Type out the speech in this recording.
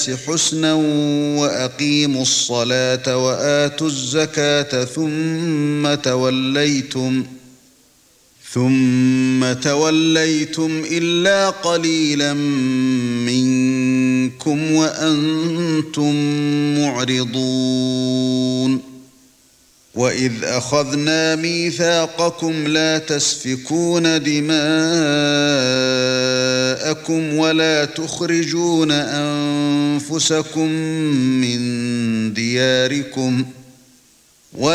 حسنا وأقيموا الصلاة وآتوا الزكاة ثم توليتم إلا قليلا منكم وأنتم معرضون وَإِذْ أَخَذْنَا مِيثَاقَكُمْ لَا تَسْفِكُونَ دِمَاءَكُمْ وَلَا تُخْرِجُونَ أَنفُسَكُم مِّن دِيَارِكُمْ